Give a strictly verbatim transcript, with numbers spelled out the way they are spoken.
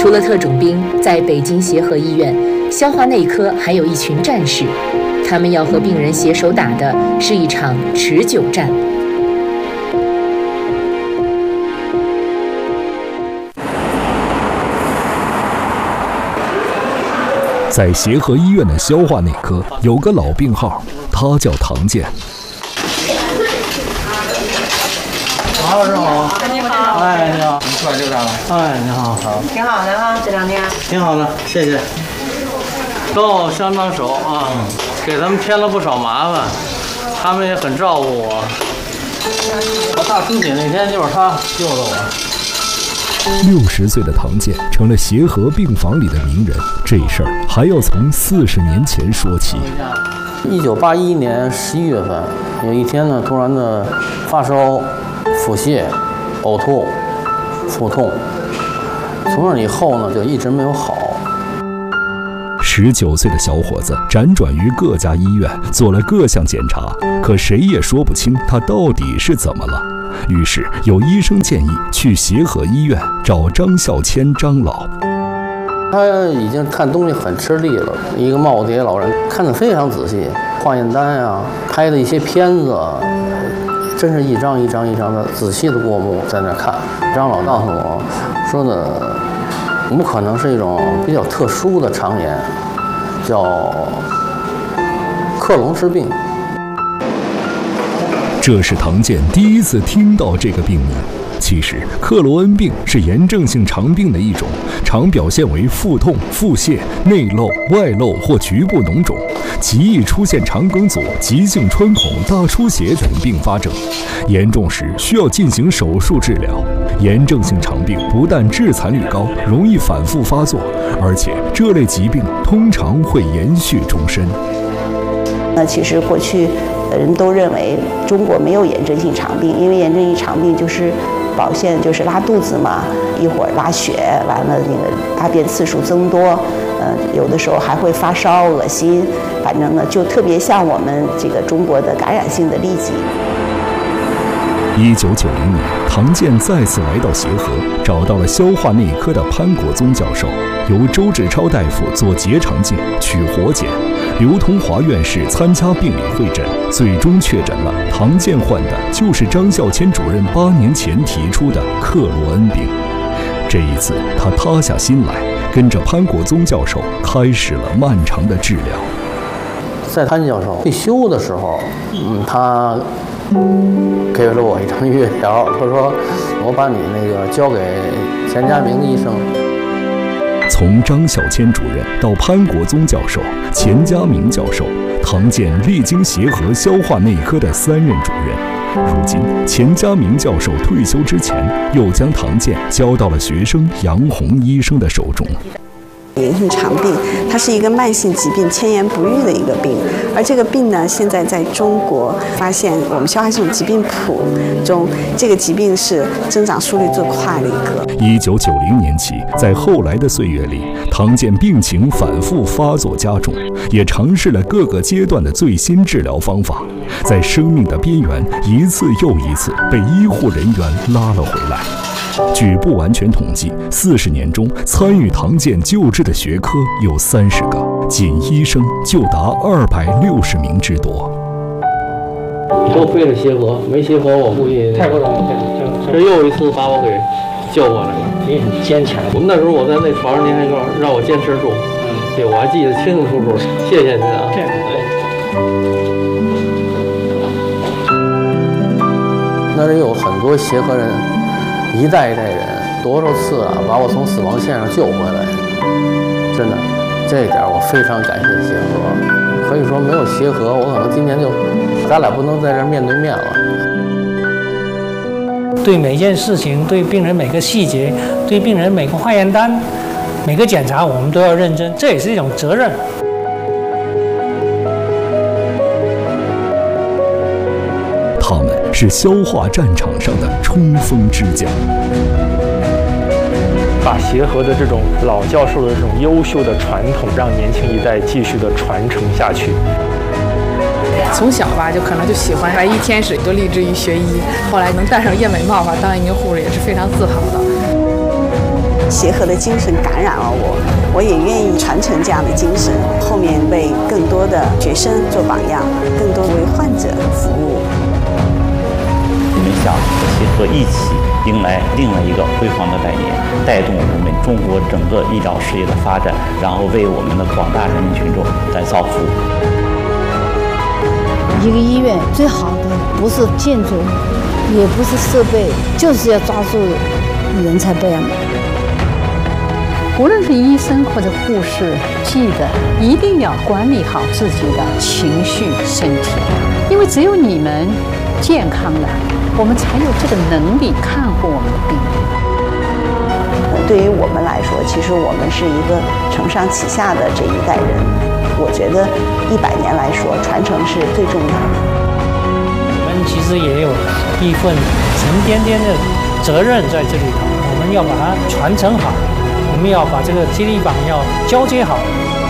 除了特种兵，在北京协和医院，消化内科还有一群战士，他们要和病人携手打的是一场持久战。 在协和医院的消化内科有个老病号，他叫唐建。 马老师好， 你好， 哎，你好， 您出来溜达了？ 哎，你好，好， 挺好的哈，这两天挺好的，谢谢。都相当熟啊，给他们添了不少麻烦，他们也很照顾我。我大出血那天就是他救的我。 六十岁的唐建成了协和病房里的名人，这事儿还要从四十年前说起。 一九八一年十一月份，有一天呢，突然的发烧、腹泻、呕吐、腹痛，从那以后呢，就一直没有好。 十九岁的小伙子辗转于各家医院，做了各项检查，可谁也说不清他到底是怎么了。于是有医生建议去协和医院找张孝谦张老。 他已经看东西很吃力了，一个耄耋老人，看得非常仔细，化验单啊，拍的一些片子，真是一张一张一张的仔细的过目在那看。张老告诉我说呢，我们可能是一种比较特殊的肠炎，叫克隆氏病。 这是唐建第一次听到这个病名。其实，克罗恩病是炎症性肠病的一种，常表现为腹痛、腹泻、内漏、外漏或局部脓肿，极易出现肠梗阻、急性穿孔、大出血等并发症，严重时需要进行手术治疗。炎症性肠病不但致残率高，容易反复发作，而且这类疾病通常会延续终身。 那其实过去人都认为中国没有炎症性肠病，因为炎症性肠病就是表现就是拉肚子嘛，一会儿拉血，完了那个大便次数增多，呃，有的时候还会发烧、恶心，反正呢就特别像我们这个中国的感染性的痢疾。 一九九零年，唐建再次来到协和，找到了消化内科的潘国宗教授，由周志超大夫做结肠镜、取活检，刘同华院士参加病理会诊，最终确诊了唐建患的就是张孝谦主任八年前提出的克罗恩病。这一次，他塌下心来，跟着潘国宗教授开始了漫长的治疗。 在潘教授退休的时候，嗯，他给了我一张月条，他说：“我把你那个交给钱家明医生。” 从张孝谦主任到潘国宗教授、钱家明教授，唐建历经协和消化内科的三任主任。如今，钱家明教授退休之前，又将唐建交到了学生杨红医生的手中。 炎症性肠病，它是一个慢性疾病，迁延不愈的一个病。而这个病呢，现在在中国发现，我们消化系统疾病谱中，这个疾病是增长速率最快的一个。 一九九零年起，在后来的岁月里，唐建病情反复发作加重，也尝试了各个阶段的最新治疗方法，在生命的边缘，一次又一次被医护人员拉了回来。据不完全统计，四十年中参与唐建救治的学科有三十个，仅医生就达二百六十名之多。 多亏了协和，没协和我估计太不容易。这又一次把我给救过来了，你很坚强。我们那时候我在那床上，您还说让我坚持住，嗯，对我还记得清清楚楚。谢谢您啊！谢谢。那里有很多协和人。一代一代人，多少次啊，把我从死亡线上救回来，真的，这一点我非常感谢协和。可以说没有协和，我可能今年就，咱俩不能在这面对面了。 对每件事情，对病人每个细节，对病人每个化验单、每个检查，我们都要认真，这也是一种责任。 他们是消化战场上的冲锋之将， 把协和的这种老教授的这种优秀的传统，让年轻一代继续的传承下去。 从小吧，就可能就喜欢白衣天使，就立志于学医。后来能戴上燕尾帽吧，当一名护士也是非常自豪的。 协和的精神感染了我，我也愿意传承这样的精神，后面为更多的学生做榜样，更多为患者服务。 我们想和协和一起迎来另外一个辉煌的百年，带动我们中国整个医疗事业的发展，然后为我们的广大人民群众来造福。 一个医院最好的不是建筑，也不是设备，就是要抓住人才培养。 无论是医生或者护士，记得一定要管理好自己的情绪、身体，因为只有你们健康了，我们才有这个能力看护我们的病人。 对于我们来说，其实我们是一个承上启下的这一代人。我觉得一百年来说，传承是最重要的。 我们其实也有一份沉甸甸的责任在这里头，我们要把它传承好，我们要把这个接力棒要交接好。